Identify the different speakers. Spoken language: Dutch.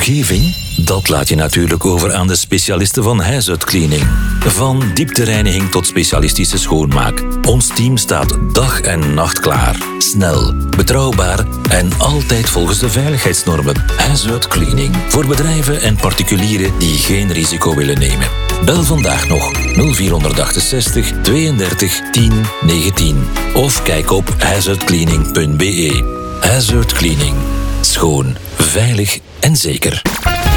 Speaker 1: omgeving? Dat laat je natuurlijk over aan de specialisten van Huisuitcleaning. Van dieptereiniging tot specialistische schoonmaak. Ons team staat dag en nacht klaar. Snel, betrouwbaar en altijd volgens de veiligheidsnormen. Huisuitcleaning. Voor bedrijven en particulieren die geen risico willen nemen. Bel vandaag nog 0468 32 10 19. Of kijk op huisuitcleaning.be. Huisuitcleaning. Schoon, veilig en zeker.